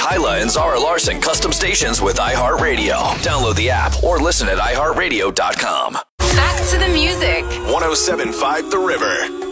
Hyla and Zara Larson custom stations with iHeartRadio. Download the app or listen at iHeartRadio.com. Back to the music. 107.5 The River.